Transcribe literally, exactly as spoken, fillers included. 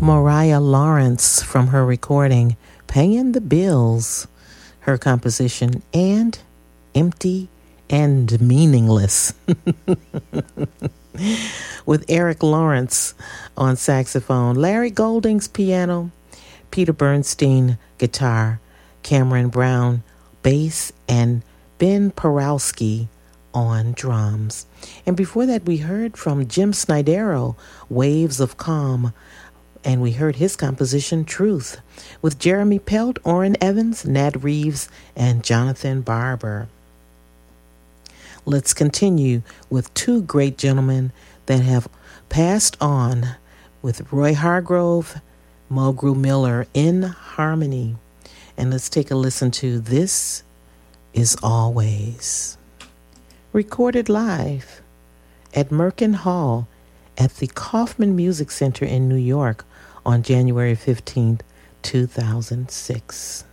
Mariah Lawrence from her recording Paying the Bills, her composition And Empty and Meaningless with Eric Lawrence on saxophone, Larry Golding's piano, Peter Bernstein guitar, Cameron Brown bass, and Ben Porowski on drums. And before that, we heard from Jim Snydero, Waves of Calm, and we heard his composition, Truth, with Jeremy Pelt, Orrin Evans, Nat Reeves, and Jonathan Barber. Let's continue with two great gentlemen that have passed on, with Roy Hargrove, Mulgrew Miller, In Harmony. And let's take a listen to This Is Always. Recorded live at Merkin Hall at the Kaufman Music Center in New York on January fifteenth, two thousand six.